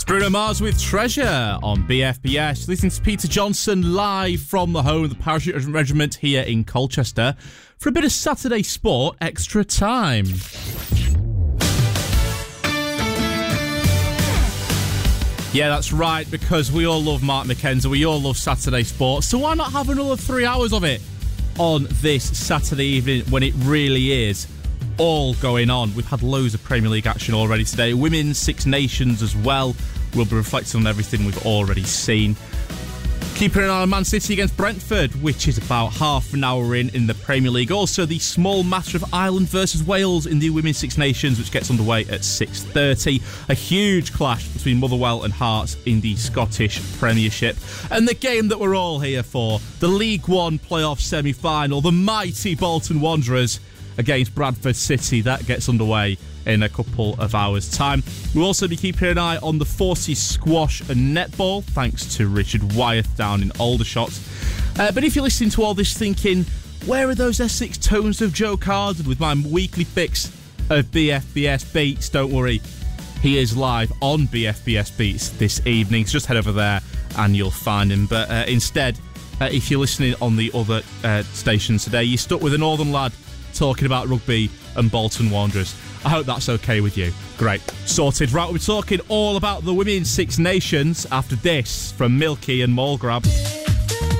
Bruno Mars with Treasure on BFBS. Listening to Peter Johnson live from the home of the Parachute Regiment here in Colchester for a bit of Saturday sport extra time. Yeah, that's right, because we all love Mark McKenzie, we all love Saturday sport, so why not have another 3 hours of it on this Saturday evening when it really is all going on? We've had loads of Premier League action already today, Women's Six Nations as well. We'll be reflecting on everything we've already seen. Keeping an eye on Man City against Brentford, which is about half an hour in the Premier League. Also, the small matter of Ireland versus Wales in the Women's Six Nations, which gets underway at 6:30. A huge clash between Motherwell and Hearts in the Scottish Premiership. And the game that we're all here for, the League One playoff semi-final, the mighty Bolton Wanderers against Bradford City. That gets underway in a couple of hours' time. We'll also be keeping an eye on the Forces squash and netball, thanks to Richard Wyeth down in Aldershot. But if you're listening to all this thinking, where are those Essex tones of Joe Carden with my weekly fix of BFBS Beats? Don't worry, he is live on BFBS Beats this evening. So just head over there and you'll find him. But instead, if you're listening on the other stations today, you're stuck with a northern lad talking about rugby and Bolton Wanderers. I hope that's okay with you. Great. Sorted. Right, we're talking all about the Women's Six Nations after this from Milky and Mallgrab.